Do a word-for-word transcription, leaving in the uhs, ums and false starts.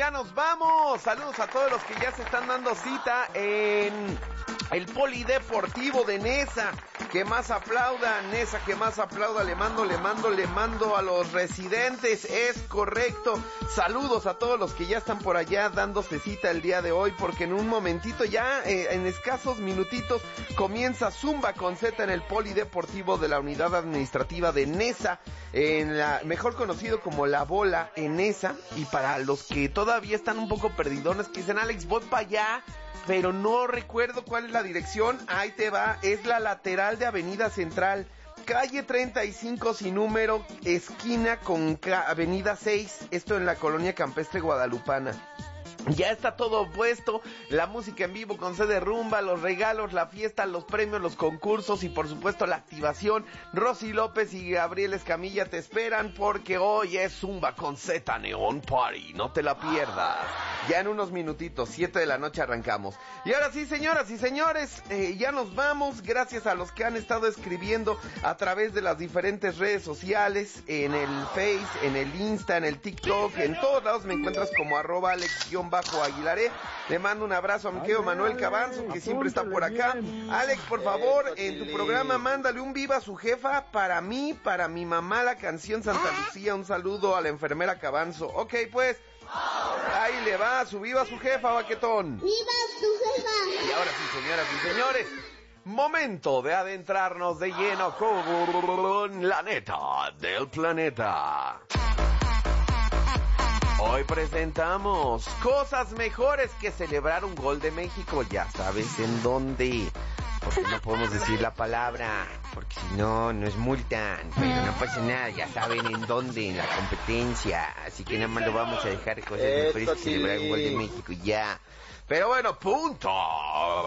ya nos vamos. Saludos a todos los que ya se están dando cita en el Polideportivo de Nesa. Que más aplauda, Nesa, que más aplauda. Le mando, le mando, le mando a los residentes. Es correcto. Saludos a todos los que ya están por allá dándose cita el día de hoy, porque en un momentito ya, eh, en escasos minutitos, comienza Zumba con Z en el Polideportivo de la Unidad Administrativa de Nesa, en la, mejor conocido como La Bola en Nesa. Y para los que todavía están un poco perdidones, que dicen, Alex, voy para allá, pero no recuerdo cuál es la dirección. Ahí te va, es la lateral de Avenida Central, calle treinta y cinco sin número, esquina con ca- Avenida seis, esto en la colonia campestre guadalupana. Ya está todo puesto, la música en vivo con C D Rumba, los regalos, la fiesta, los premios, los concursos y por supuesto la activación. Rosy López y Gabriel Escamilla te esperan porque hoy es Zumba con Z Neon Party, no te la pierdas. Ya en unos minutitos, siete de la noche arrancamos. Y ahora sí, señoras y señores, eh, ya nos vamos, gracias a los que han estado escribiendo a través de las diferentes redes sociales, en el Face, en el Insta, en el TikTok, en todos lados me encuentras como arroba Alex-Aguilaré. Le mando un abrazo a mi querido Manuel Cabanzo, que siempre está por acá. Alex, por favor, en tu programa mándale un viva a su jefa, para mí, para mi mamá, la canción Santa Lucía. Un saludo a la enfermera Cabanzo. Ok, pues, ahí le va, su viva a su jefa, baquetón. ¡Viva su jefa! Y ahora sí, señoras y señores, momento de adentrarnos de lleno con la neta del planeta. Hoy presentamos cosas mejores que celebrar un gol de México. Ya sabes en dónde, porque no podemos decir la palabra, porque si no nos multan, pero no pasa nada, ya saben en dónde, en la competencia. Así que nada más lo vamos a dejar, cosas mejores que celebrar un gol de México, ya. Pero bueno, punto.